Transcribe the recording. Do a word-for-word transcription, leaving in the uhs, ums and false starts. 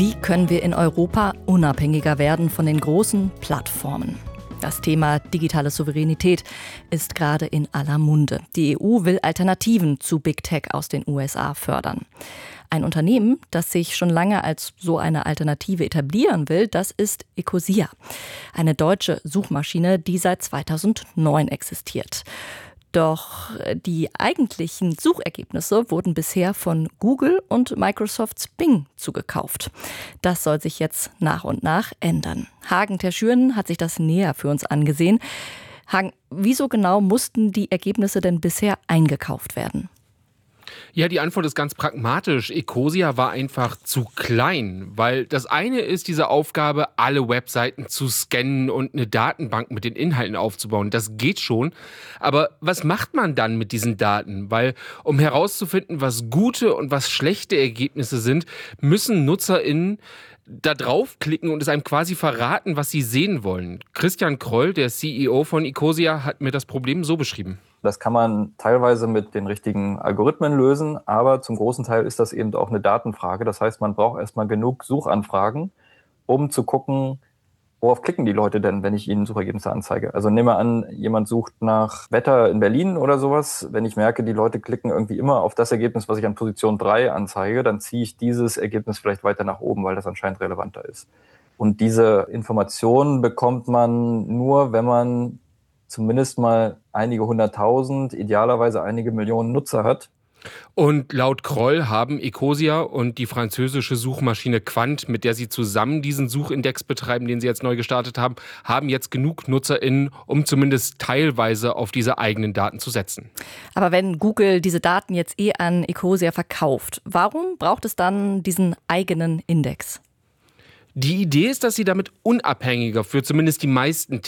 Wie können wir in Europa unabhängiger werden von den großen Plattformen? Das Thema digitale Souveränität ist gerade in aller Munde. Die E U will Alternativen zu Big Tech aus den U S A fördern. Ein Unternehmen, das sich schon lange als so eine Alternative etablieren will, das ist Ecosia. Eine deutsche Suchmaschine, die seit zweitausendneun existiert. Doch die eigentlichen Suchergebnisse wurden bisher von Google und Microsofts Bing zugekauft. Das soll sich jetzt nach und nach ändern. Hagen Terschüren hat sich das näher für uns angesehen. Hagen, wieso genau mussten die Ergebnisse denn bisher eingekauft werden? Ja, die Antwort ist ganz pragmatisch. Ecosia war einfach zu klein, weil das eine ist diese Aufgabe, alle Webseiten zu scannen und eine Datenbank mit den Inhalten aufzubauen. Das geht schon. Aber was macht man dann mit diesen Daten? Weil um herauszufinden, was gute und was schlechte Ergebnisse sind, müssen NutzerInnen da draufklicken und es einem quasi verraten, was sie sehen wollen. Christian Kroll, der C E O von Ecosia, hat mir das Problem so beschrieben. Das kann man teilweise mit den richtigen Algorithmen lösen, aber zum großen Teil ist das eben auch eine Datenfrage. Das heißt, man braucht erstmal genug Suchanfragen, um zu gucken, worauf klicken die Leute denn, wenn ich ihnen Suchergebnisse anzeige. Also nehmen wir an, jemand sucht nach Wetter in Berlin oder sowas. Wenn ich merke, die Leute klicken irgendwie immer auf das Ergebnis, was ich an Position drei anzeige, dann ziehe ich dieses Ergebnis vielleicht weiter nach oben, weil das anscheinend relevanter ist. Und diese Informationen bekommt man nur, wenn man zumindest mal einige hunderttausend, idealerweise einige Millionen Nutzer hat. Und laut Kroll haben Ecosia und die französische Suchmaschine Qwant, mit der sie zusammen diesen Suchindex betreiben, den sie jetzt neu gestartet haben, haben jetzt genug NutzerInnen, um zumindest teilweise auf diese eigenen Daten zu setzen. Aber wenn Google diese Daten jetzt eh an Ecosia verkauft, warum braucht es dann diesen eigenen Index? Die Idee ist, dass sie damit unabhängiger für zumindest die meisten